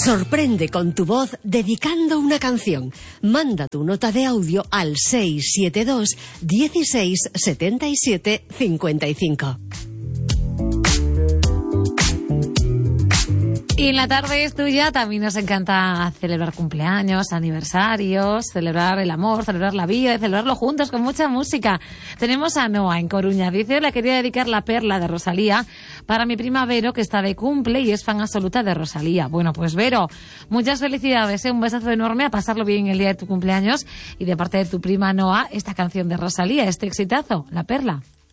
Sorprende con tu voz dedicando una canción. Manda tu nota de audio al 672 16 77 55. Y en la tarde es tuya, también nos encanta celebrar cumpleaños, aniversarios, celebrar el amor, celebrar la vida, celebrarlo juntos con mucha música. Tenemos a Noa en Coruña. Dice, le quería dedicar La Perla de Rosalía para mi prima Vero, que está de cumple y es fan absoluta de Rosalía. Bueno, pues Vero, muchas felicidades, un besazo enorme, a pasarlo bien el día de tu cumpleaños y de parte de tu prima Noa, esta canción de Rosalía, este exitazo, La Perla.